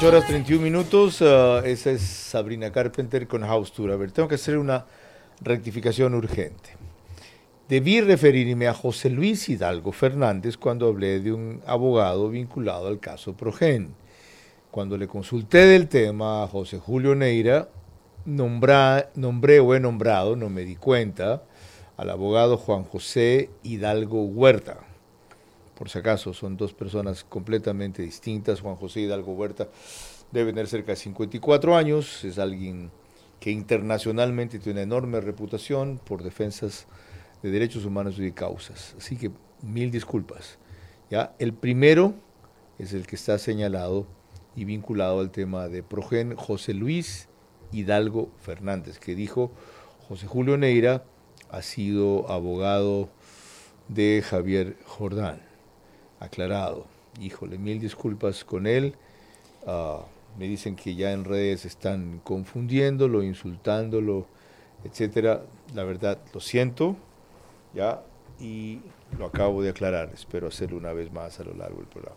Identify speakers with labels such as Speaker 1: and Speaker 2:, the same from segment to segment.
Speaker 1: 8 horas 31 minutos. Esa es Sabrina Carpenter con House Tour. A ver, tengo que hacer una rectificación urgente. Debí referirme a José Luis Hidalgo Fernández cuando hablé de un abogado vinculado al caso Progen. Cuando le consulté del tema a José Julio Neira, nombré o he nombrado, no me di cuenta, al abogado Juan José Hidalgo Huerta. Por si acaso, son dos personas completamente distintas. Juan José Hidalgo Huerta debe tener cerca de 54 años, es alguien que internacionalmente tiene una enorme reputación por defensas de derechos humanos y de causas. Así que mil disculpas. ¿Ya? El primero es el que está señalado y vinculado al tema de Progen, José Luis Hidalgo Fernández, que dijo José Julio Neira ha sido abogado de Javier Jordán. Aclarado. Híjole, mil disculpas con él. Me dicen que ya en redes están confundiéndolo, insultándolo, etcétera. La verdad, lo siento, ya, y lo acabo de aclarar. Espero hacerlo una vez más a lo largo del programa.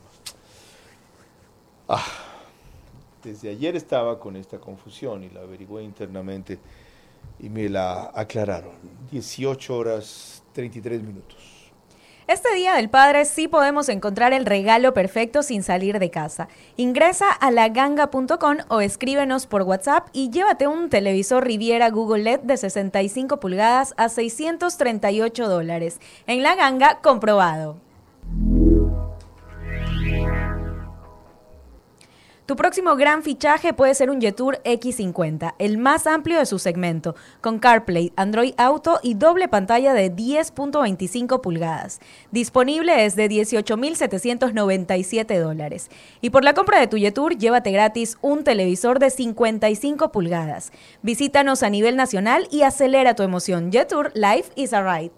Speaker 1: Desde ayer estaba con esta confusión y la averigüé internamente y me la aclararon. 18 horas 33 minutos.
Speaker 2: Este Día del Padre sí podemos encontrar el regalo perfecto sin salir de casa. Ingresa a laganga.com o escríbenos por WhatsApp y llévate un televisor Riviera Google LED de 65 pulgadas a $638. En La Ganga, comprobado. Tu próximo gran fichaje puede ser un Jetour X50, el más amplio de su segmento, con CarPlay, Android Auto y doble pantalla de 10.25 pulgadas. Disponible desde $18,797. Y por la compra de tu Jetour, llévate gratis un televisor de 55 pulgadas. Visítanos a nivel nacional y acelera tu emoción. Jetour, life is a ride.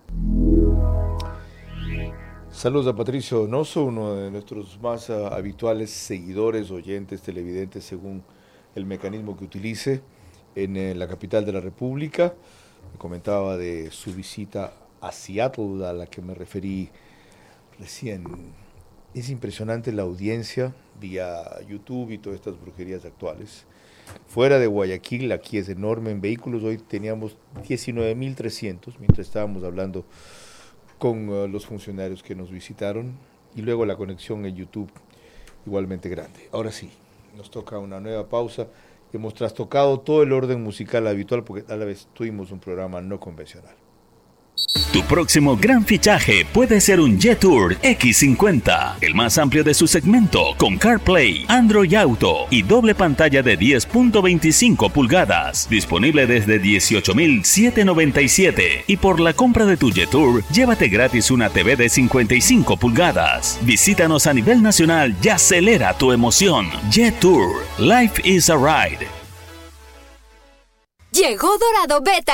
Speaker 1: Saludos a Patricio Donoso, uno de nuestros más habituales seguidores, oyentes, televidentes, según el mecanismo que utilice en la capital de la República. Me comentaba de su visita a Seattle, a la que me referí recién. Es impresionante la audiencia vía YouTube y todas estas brujerías actuales. Fuera de Guayaquil, aquí es enorme en vehículos. Hoy teníamos 19.300, mientras estábamos hablando con los funcionarios que nos visitaron, y luego la conexión en YouTube igualmente grande. Ahora sí, nos toca una nueva pausa. Hemos trastocado todo el orden musical habitual porque a la vez tuvimos un programa no convencional.
Speaker 3: Tu próximo gran fichaje puede ser un Jetour X50, el más amplio de su segmento, con CarPlay, Android Auto y doble pantalla de 10.25 pulgadas. Disponible desde $18,797. Y por la compra de tu Jetour, llévate gratis una TV de 55 pulgadas. Visítanos a nivel nacional y acelera tu emoción. Jetour, life is a ride.
Speaker 4: Llegó Dorado Beta